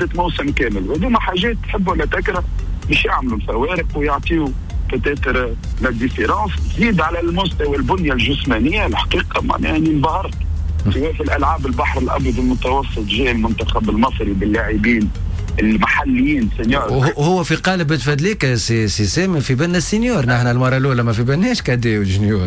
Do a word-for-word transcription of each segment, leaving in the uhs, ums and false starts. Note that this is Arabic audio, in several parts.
لمده موسم كامل. وهذوما حاجات تحب ولا تكره مش يعملوا الفوارق ويعطيوا بتاتر لا ديفيرونس. زيد على المستوى البنيه الجسمانيه الحقيقه معناها اني انبهرت سواء في الالعاب البحر الابيض المتوسط جاء المنتخب المصري باللاعبين المحليين سينيور. وهو في قالب تفادليك سي سي سامي في بالنا السينيور، نحن المره الاولى ما في بالناش كادي وجونيور.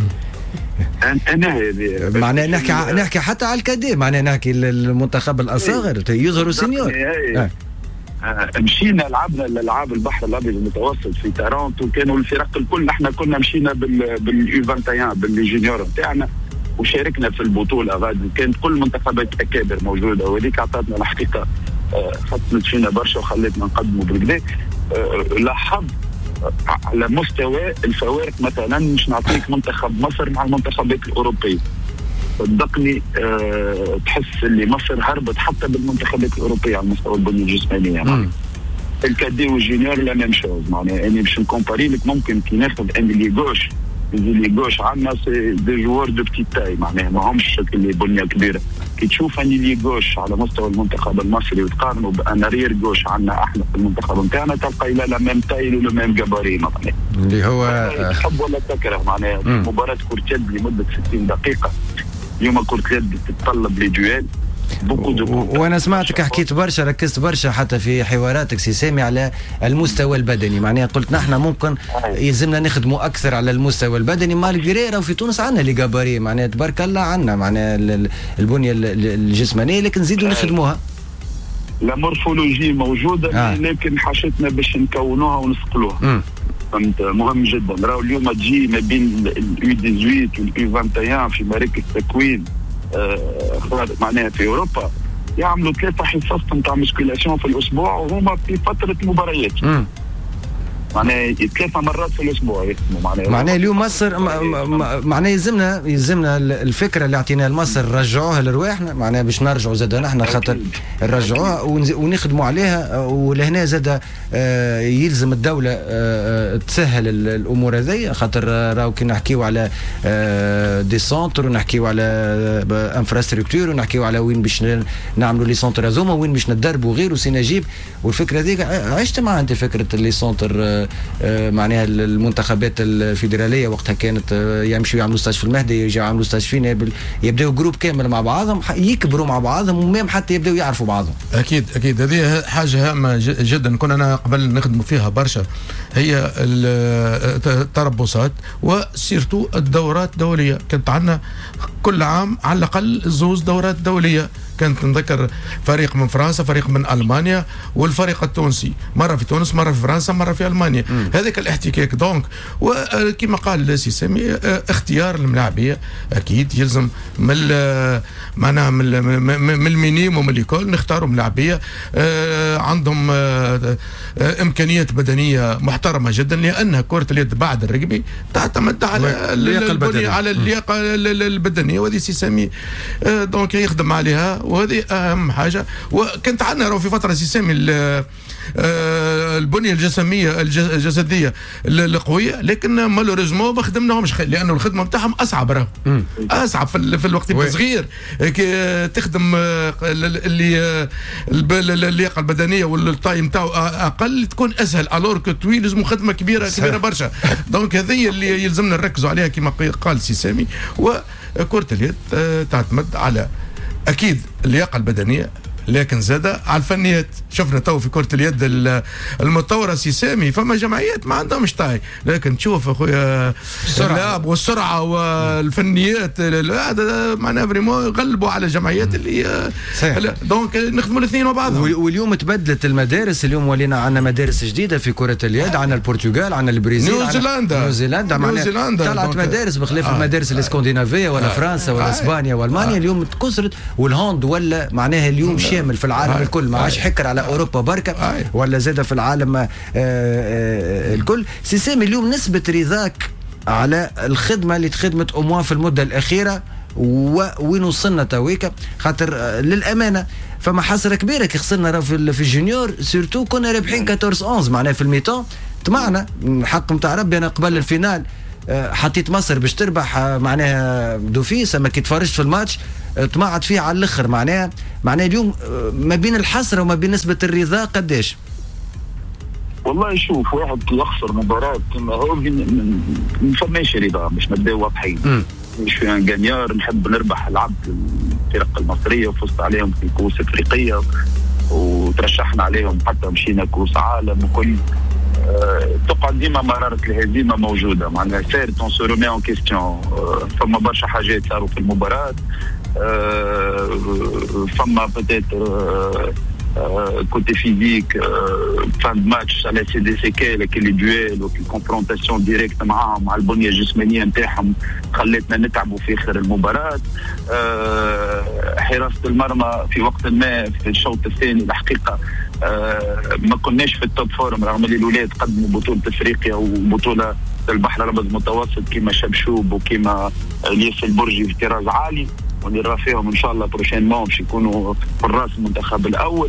انا هذه معناها نحكي ع... نحكي حتى على الكادي، معناها نحكي المنتخب الاصاغر يظهروا سينيور. آه. مشينا لعبنا الالعاب البحر الابيض المتوسط في تورونتو، كانوا الفرق الكل نحن كنا مشينا بال باليو واحد وعشرين بالجونيور نتاعنا وشاركنا في البطوله غادي، كانت كل منتخبات اكابر موجوده، وهذيك عطاتنا الحقيقه خطت فينا برشا وخلتنا نقدموا بالكدا. لاحظ على مستوى الفوارق مثلا مش نعطيك منتخب مصر مع المنتخبات الاوروبيه، صدقني أه تحس اللي مصر هربت حتى بالمنتخبات الاوروبيه على مستوى البنيه الجسمانيه. يعني الكادي والجونيور لا ميم شوز، معناها يعني باش نكومباري لك ممكن كي ناخذ انلي جوش اللي جوش عندنا سي دي جوار دو بتي تاي، معناها ما همش اللي بنيه كبيره. كي تشوف انلي جوش على مستوى المنتخب المصري وتقارنه بانارير جوش عندنا احنا في المنتخب نتاعنا تلقى لا ميم تاي ولا ميم جاباري، معناها اللي هو تحب ولا تكره. معناها مباراه كرة يد لمده ستين دقيقه، اليوم كرة اليد تتطلب لي دويل. وانا سمعتك حكيت برشا، ركزت برشا حتى في حواراتك سي سامي على المستوى البدني، معناها قلت نحن ممكن يلزمنا نخدموا اكثر على المستوى البدني. مالغري في تونس عندنا لي جاباري، معناها تبارك الله عندنا معناها البنيه الجسمانيه، لكن نزيدوا نخدموها. لا مورفولوجي موجوده آه. لكن حاجتنا باش نكونوها ونسقلوها. فهمت؟ مهم جدا. راهو اليوم تجي ما بين اليو ثمانية عشر واليو واحد وعشرين في مراكز تكوين آه معناها في اوروبا يعملوا ثلاثه حصص نتاع مسكيلاسيون في الاسبوع وهما في فتره مباريات. معناها ثلاثه مرات في الاسبوع يخدموا. معناها معناها اليوم مصر معناها يلزمنا يلزمنا الفكره اللي اعطيناها لمصر رجعوها لرواحنا، معناها باش نرجعوا زاد نحن خاطر نرجعوها ونخدموا عليها. ولهنا زاد يلزم الدوله تسهل الامور هذيا، خاطر راهو كي نحكيو على دي سونتر ونحكيو على انفراستركتور ونحكيو على وين باش نعملوا لي سونتر هذوما وين باش ندربوا غيره سي نجيب. والفكره هذيك عشت معها انت فكره لي سونتر معناها المنتخبات الفيدراليه وقتها كانت يمشوا يعملوا ستاج في المهدي يجوا يعملوا ستاج في نابل، يبداوا جروب كامل مع بعضهم يكبروا مع بعضهم ومام حتى يبداوا يعرفوا بعضهم. اكيد اكيد هذه حاجه هامه جدا كنا انا قبل نخدموا فيها برشا، هي التربصات وسيرتو الدورات الدوليه. كانت عندنا كل عام على الاقل زوز دورات دوليه، كانت نذكر فريق من فرنسا فريق من المانيا والفريق التونسي مره في تونس مره في فرنسا مره في المانيا. هذاك الاحتكاك دونك وكما قال السي سامي اختيار الملاعبيه اكيد يلزم من معناها من المينيم ومن ليكول نختاروا ملاعبيه عندهم امكانيات بدنيه محترمه جدا، لان كره اليد بعد الرجبي تعتمد على اللياقه البدنيه على اللياقه البدنيه، وهذه سي سامي دونك يخدم عليها وهذه اهم حاجه. وكانت عندنا راهو في فتره سي سامي البنيه الجسميه الجسديه القويه، لكن مالوريزمون ما خدمناهمش لانه الخدمه نتاعهم اصعب راهو اصعب في, في الوقت الصغير كي تخدم اللي اللياقه البدنيه والتايم نتاعو اقل تكون اسهل، الور كو طويل لازم خدمه كبيره كبيره برشا. دونك هذه اللي يلزمنا نركزوا عليها كما قال سي سامي. وكره اليد تعتمد على اكيد اللياقه البدنيه لكن زاد على الفنيات. شفنا تو في كرة اليد المتطورة سي سامي فما جمعيات ما عندهمش طاي، لكن تشوف اخويا اللعب والسرعة والفنيات هذا معناها فريمون يغلبوا على جمعيات اللي دونك نخدموا الاثنين مع بعض. واليوم تبدلت المدارس، اليوم ولينا عندنا مدارس جديدة في كرة اليد، عندنا البرتغال عندنا البرازيل نيوزيلندا نيوزيلندا نيوزيلندا طلعت مدارس بخلاف آه. المدارس الاسكندنافية ولا آه. فرنسا ولا آه. اسبانيا والمانيا آه. اليوم تكسرت. والهوند ولا معناها اليوم شامل في العالم آه. الكل، ما عادش حكر على اوروبا بركه آه. ولا زاد في العالم آه آه الكل. سي سامي اليوم نسبه رضاك على الخدمه اللي تخدمت اموا في المده الاخيره وين وصلنا تويكا؟ خاطر آه للامانه فما حسره كبيره كي خسرنا في في الجونيور سيرتو كنا رابحين أربعطاش أحد عشر معناها في الميتون طمعنا حق نتاع ربي. انا قبل الفينال حطيت مصر باش تربح معناها دوفيس، اما كي تفرجت في الماتش طمعت فيه على الاخر. معناها معناها اليوم ما بين الحسره وما بين نسبه الرضا قداش؟ والله شوف، واحد كي يخسر مباراه كما هو ما فماش رضا باش نبداو واضحين. مش في جانيار، نحب نربح العبد الفرق المصريه وفزت عليهم في كؤوس افريقيه وترشحنا عليهم حتى مشينا كؤوس عالم وكل. أه تقعد ديما مراره الهزيمه موجوده، معناها سيرت اون سو رومي اون كيستيون. فما برشا حاجات صاروا في المباراه. أه فما بتاتر أه Euh, côté physique, euh, fin de match, ça laisse des séquelles, que les duels ou les confrontations directes معهم مع البنية الجسمانية نتاعهم خلتنا نتعبوا في آخر المباراة. أه حراسة المرمى في وقت ما في الشوط الثاني الحقيقة أه ما كناش في التوب فورم، رغم اللي الولاد قدموا بطولة افريقيا وبطولة البحر الابيض المتوسط كيما شبشوب وكيما الياس البرجي في طراز عالي، ونرى فيهم ان شاء الله بروشينمون باش يكونوا حراس المنتخب الاول.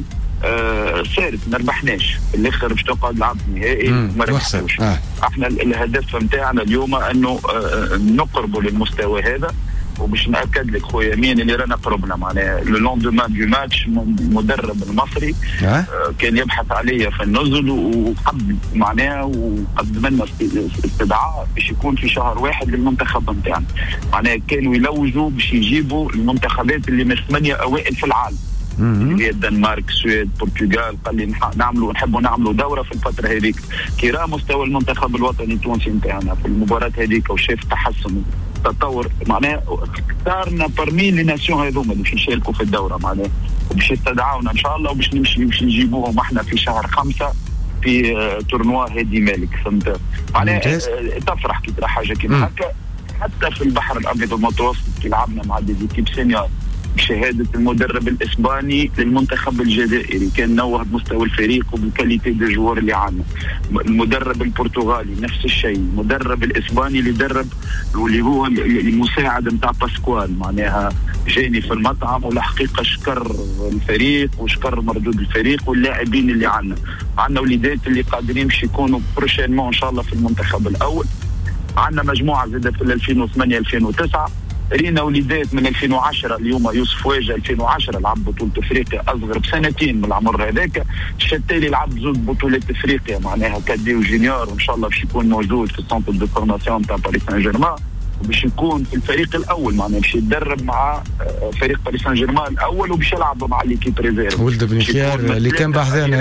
آه سارت ما ربحناش في الاخر، باش تقعد لعب نهائي ما ربحناش. آه. احنا الهدف نتاعنا اليوم انه آه نقربوا للمستوى هذا، وباش ناكد لك خويا مين اللي رانا قربنا. معناها لو لوندومان دو ماتش مدرب المصري آه. آه كان يبحث عليا في النزل وقبل معناها وقدم لنا استدعاء باش يكون في شهر واحد للمنتخب نتاعنا. معناها كانوا يلوجوا باش يجيبوا المنتخبات اللي من ثمانيه اوائل في العالم، اللي هي الدنمارك، السويد، البرتغال. قال لي نعملوا نحبوا نعملوا دوره في الفتره هذيك كي راه مستوى المنتخب الوطني التونسي نتاعنا في المباراه هذيك وشاف تحسن تطور. معناها اختارنا برمي لي ناسيون هذوما اللي باش يشاركوا في الدوره معناها، وباش يستدعونا ان شاء الله وباش نمشي باش نجيبوهم احنا في شهر خمسة في تورنوا هادي مالك. فهمت معناها تفرح كي ترى حاجه كيما هكا. حتى في البحر الابيض المتوسط كي لعبنا مع دي زيكيب سينيور بشهاده المدرب الاسباني للمنتخب الجزائري، كان نوه بمستوى الفريق وبالكاليتي دو جوار اللي عندنا. المدرب البرتغالي نفس الشيء، المدرب الاسباني اللي درب واللي هو المساعد نتاع باسكوال معناها جاني في المطعم والحقيقه شكر الفريق وشكر مردود الفريق واللاعبين اللي عندنا. عندنا وليدات اللي قادرين باش يكونوا بروشينمون ان شاء الله في المنتخب الاول. عندنا مجموعه زاده في ألفين وثمانية ألفين وتسعة، رينا وليدات من ألفين وعشرة. اليوم يوسف واجه ألفين وعشرة لعب بطولة افريقيا اصغر بسنتين من العمر هذاك. الشتالي لعب زوج بطولات افريقيا معناها كادي وجونيور، وان شاء الله باش يكون موجود في السنتر دو فورماسيون تاع باريس سان جيرمان وباش يكون في الفريق الاول معناها باش يتدرب مع فريق باريس سان جيرمان الاول وباش يلعب مع ليكيب ريزيرف. ولد بن خيار اللي كان بحذانا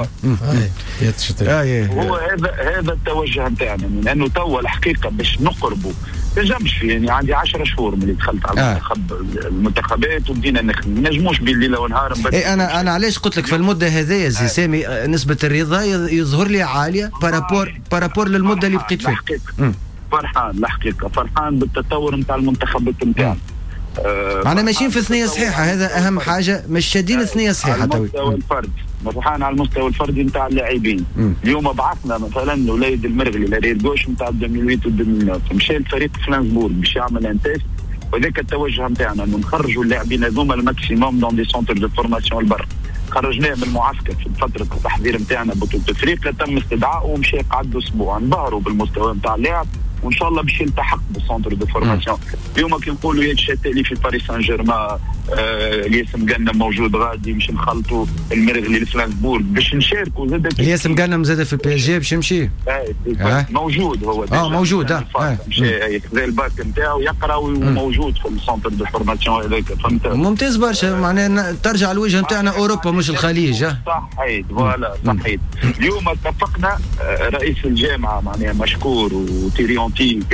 هو هذا هذا التوجه نتاعنا، لانه توا الحقيقه باش نقربوا تنجمش فيه. يعني عندي عشرة شهور من اللي دخلت على آه. المنتخب المنتخبات وبدينا نخدم، ما نجموش بين ليله ونهار. إيه انا انا علاش قلت لك في المده هذه زي سامي آه. نسبه الرضا يظهر لي عاليه بارابور بارابور للمده اللي بقيت فيها. فرحان الحقيقه، فرحان بالتطور نتاع المنتخبات نتاعنا. آه معنا ماشيين في ثنيه صحيحه، هذا اهم حاجه، مش شادين ثنيه صحيحه. على المستوى الفردي فرحان على المستوى الفردي نتاع اللاعبين. اليوم بعثنا مثلا وليد المرغلي لرير جوش نتاع ألفين وثمانية و ألفين وتسعة مشى لفريق فلانسبورغ باش يعمل ان تيست، وذاك التوجه نتاعنا انه نخرجوا اللاعبين هذوما الماكسيموم دون دي سونتر دو فورماسيون البر. خرجناه من المعسكر في فتره التحضير نتاعنا بطوله افريقيا، تم استدعائه ومشى قعد اسبوع. انبهروا بالمستوى نتاع اللاعب وان شاء الله باش يلتحق بالسونتر دو فورماسيون. اليوم كي نقولوا يا الشتالي في باريس سان جيرمان، الياس مقنم موجود غادي باش نخلطوا المرغلي لفلانسبورغ باش نشاركوا زاد. الياس مقنم زاد في البي اس جي باش يمشي آه. موجود هو اه موجود اه مشى زي الباك نتاعو يقرا وموجود في السونتر دو فورماسيون هذاك. فهمت ممتاز برشا. معناها ترجع الوجه نتاعنا اوروبا مش الخليج. صحيت فوالا صحيت. اليوم اتفقنا رئيس الجامعه معناها مشكور وتيريون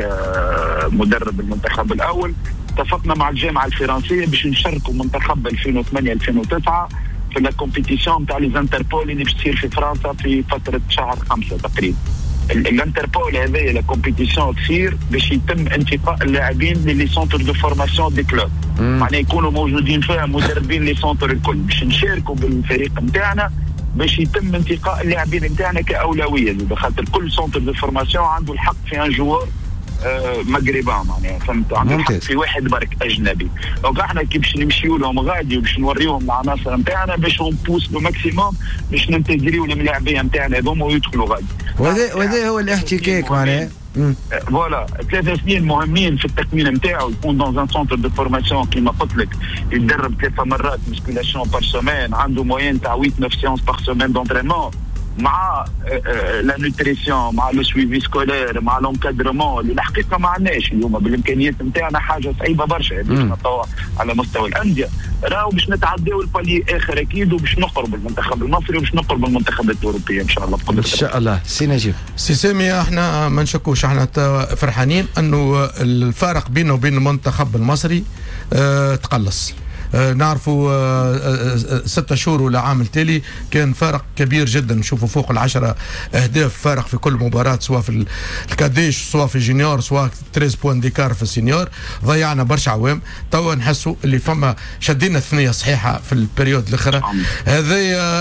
كمدرب المنتخب الاول، اتفقنا مع الجامعه الفرنسيه باش نشاركوا منتخب ألفين وثمانية ألفين وتسعة في لا كومبيتيسيون نتاع لي زانتربول اللي باش تصير في فرنسا في فتره شهر خمسة تقريبا. الانتربول هذه لا كومبيتيسيون تصير باش يتم انتقاء اللاعبين للي سونتر دو فورماسيون دي كلوب، معناها يكونوا موجودين فيها مدربين لي سونتر الكل باش نشاركوا بالفريق نتاعنا باش يتم انتقاء اللاعبين نتاعنا كاولويه، خاطر كل سونتر دو فورماسيون عنده الحق في ان جوار آه مغربان معناها. فهمت؟ عنده الحق في واحد برك اجنبي. دونك احنا كي باش نمشيو لهم غادي وباش نوريهم العناصر نتاعنا باش نبوس لو ماكسيموم باش ننتجريو اللاعبين نتاعنا هذوما ويدخلوا غادي. وهذا وهذا هو الاحتكاك معناها فوالا ثلاث سنين مهمين في التكوين نتاعو، يكون دون ان سونتر دو فورماسيون كيما قلت لك، يتدرب ثلاثه مرات مسكولاسيون بار سومين، عنده موين تاع ثمانية تسعة سيونس بار سومين دونترينمون، مع لا نوتريسيون، مع لو سويفي سكولير، مع لونكادرمون اللي الحقيقه ما عندناش اليوم بالامكانيات نتاعنا، حاجه صعيبه برشا باش توا على مستوى الانديه. راهو باش نتعداو البالي اخر اكيد، وباش نقرب المنتخب المصري وباش نقرب المنتخبات الاوروبيه ان شاء الله بقدر ان شاء الله. سي نجيب سي سامي، احنا ما نشكوش، احنا فرحانين انه الفارق بينه وبين المنتخب المصري اه تقلص. آه نعرفوا آه آه ستة شهور ولا عام التالي كان فارق كبير جدا، نشوفوا فوق العشرة أهداف فارق في كل مباراة، سواء في الكاديش سواء في الجونيور سواء ثلاثة بوان ديكار في السينيور. ضيعنا برشا عوام، توا نحسوا اللي فما شدينا الثنية صحيحة في البريود الأخرى. هذا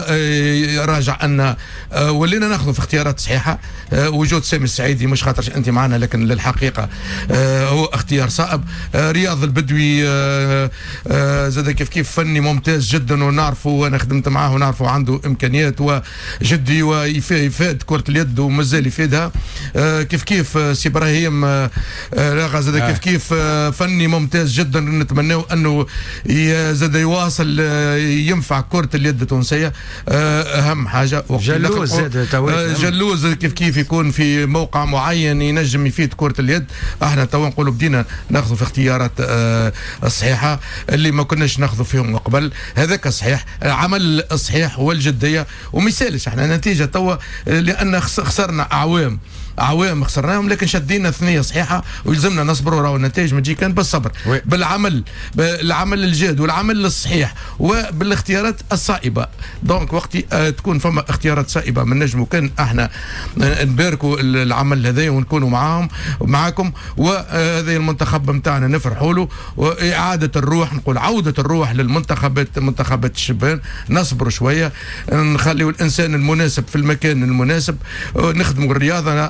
آه راجع أن آه ولينا ناخذ في اختيارات صحيحة. آه وجود سامي السعيدي مش خاطرش أنت معنا، لكن للحقيقة آه هو اختيار صائب. آه رياض البدوي آه آه زاد كيف كيف فني ممتاز جدا، ونعرفه وانا خدمت معاه ونعرفه عنده امكانيات وجدي ويفاد كرة اليد ومازال يفيدها. آه كيف كيف سي ابراهيم آه زاد كيف كيف آه فني ممتاز جدا، نتمناه انه زاد يواصل آه ينفع كرة اليد التونسية. آه اهم حاجة جلوز زاد آه جلوز كيف كيف يكون في موقع معين ينجم يفيد كرة اليد. احنا تو نقولوا بدينا ناخذ في اختيارات آه الصحيحة اللي ما كنا ناخذوا فيهم قبل. هذاك صحيح، عمل صحيح والجديه ومثالش احنا نتيجه توا، لان خسرنا اعوام اعوام خسرناهم، لكن شدينا ثنيه صحيحه ويلزمنا نصبروا. راهو النتائج ما تجي كان بالصبر، وي. بالعمل بالعمل الجاد والعمل الصحيح وبالاختيارات الصائبه. دونك وقتي آه تكون فما اختيارات صائبه من نجموا كان احنا نباركوا العمل هذا ونكونوا معاهم معاكم. وهذا المنتخب نتاعنا نفرحوا له، واعاده الروح، نقول عوده الروح للمنتخبات منتخبات الشبان. نصبروا شويه، نخليوا الانسان المناسب في المكان المناسب، نخدموا الرياضه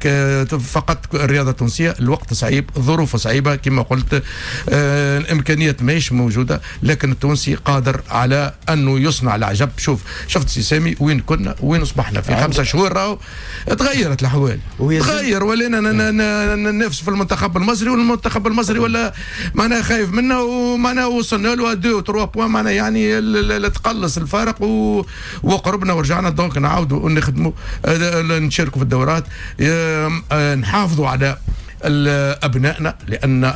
فقط الرياضه التونسيه. الوقت صعيب، الظروف صعيبه كما قلت، آه الامكانيات ماهيش موجوده، لكن التونسي قادر على انه يصنع العجب. شوف شفت سي سامي وين كنا وين اصبحنا في خمسة شهور، راهو تغيرت الاحوال، تغير. ولينا ننافس في المنتخب المصري، والمنتخب المصري ولا معناها خايف منه، ومعناها وصلنا له دو تروا بوان، معناها يعني تقلص الفارق وقربنا ورجعنا. دونك نعاودوا ونخدموا، نشاركوا في الدورات، نحافظوا على أبنائنا، لأن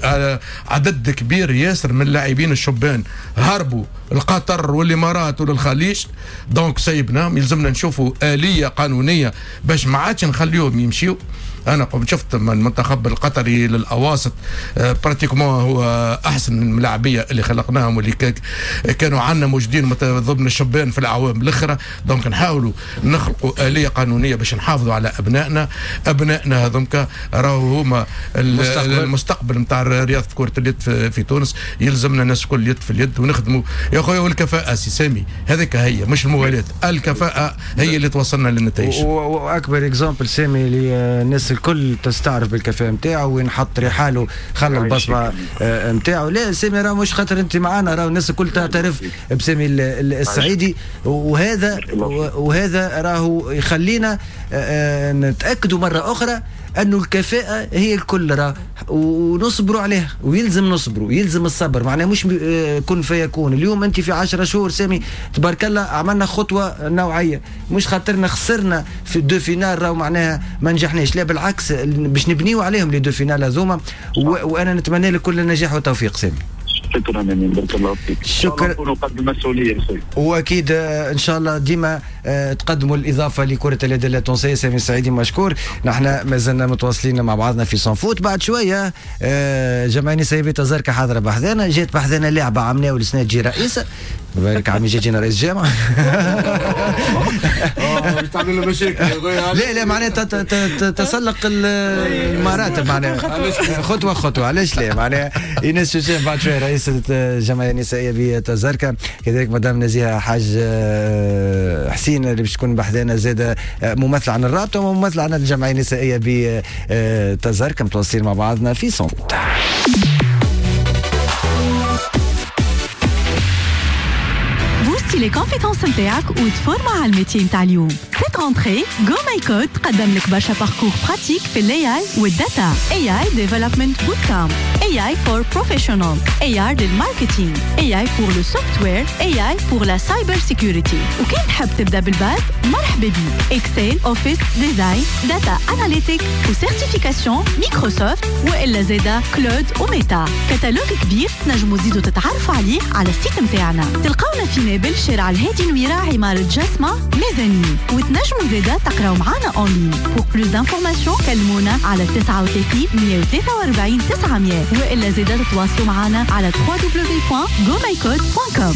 عدد كبير ياسر من اللاعبين الشبان هربوا القطر والإمارات وللخليج. دونك سيبناهم، يلزمنا نشوفوا آلية قانونية باش ما عادش نخليهم يمشيوا. انا قمت شفت من المنتخب القطري للاواسط آه براتيكمون هو احسن من الملاعبيه اللي خلقناهم واللي كانوا عندنا موجودين ضمن الشبان في الاعوام الاخرى. دونك نحاولوا نخلقوا اليه قانونيه باش نحافظوا على ابنائنا. ابنائنا هذوك راهو هما المستقبل نتاع رياضه كره اليد في, في تونس. يلزمنا الناس كل يد في اليد ونخدموا يا خويا. والكفاءه سي سامي هذيك هي، مش الموالاه، الكفاءه هي اللي توصلنا للنتائج. واكبر اكزامبل سامي اللي الناس الكل تستعرف بالكفاءه نتاعو، وين حط رحاله خلى البصمه نتاعو. لا سامي راه مش خاطر انت معانا، راه الناس الكل تعترف بسامي السعيدي، وهذا وهذا راهو يخلينا نتاكدوا مره اخرى انه الكفاءه هي الكل، راه ونصبروا عليها، ويلزم نصبروا، يلزم الصبر. معناه مش كن فيكون. اليوم انت في عشرة شهور سامي تبارك الله عملنا خطوه نوعيه، مش خاطرنا خسرنا في الدو فينال راهو معناها ما نجحناش، لا بالعكس باش نبنيو عليهم لي دو فينال هذوما. وانا نتمنى لك كل النجاح والتوفيق سامي. شكرا امين، بارك الله فيك. شكرا. نكونوا قد المسؤوليه واكيد ان شاء الله ديما تقدموا الاضافه لكره اليد التونسيه. سامي السعيدي مشكور. نحن ما زلنا متواصلين مع بعضنا في صن فوت. بعد شويه جمعيه نسائيه بتزاركه حاضره بحذانا، جات بحذانا لاعبه عمناوي ولسنا تجي رئيسه. بارك عمي جينا رئيس جامعه. اه بتعمل له مشاكل. لا لا معناها تسلق المراتب، معناها خطوه خطوه. علاش لا؟ معناها ايناس شوشان بعد شويه رئيسه الجمعيه النسائيه بتزاركه، كذلك مدام نزيهه حاج حسين اللي باش تكون بحذانا زاده ممثله عن الرابطه وممثله عن الجمعيه النسائيه بتزاركه. متواصلين مع بعضنا في صن فوت. بوستي لي كومبيتونس نتاعك وتفورما على الميتي نتاع اليوم. cette rentrée Go My Code قدم لك برشا parcours pratique في ال إيه آي والداتا. إيه آي Development Bootcamp, إيه آي for Professional, إيه آي للماركتينج, إيه آي pour le software, إيه آي pour la cyber security. وكان تحب تبدأ بالباز مرحبا بي. Excel, Office, Design, Data Analytics وسيرتيفيكاسيون مايكروسوفت وإلا زيدا كلود وميتا. كتالوج كبير تنجموا تزيدوا تتعرفوا عليه على السيت متاعنا. تلقاونا في نابل شارع الهادي نويرة عمارة جسمة ميزانين. وتنجموا زيدا تقراو معنا اونلاين. Pour plus d'informations كلمونا على تسعة وثلاثين مية وثلاثة وأربعين تسعمية وإلا زيدا تتواصلوا معنا على دبليو دبليو دبليو دوت جو ماي كود دوت كوم.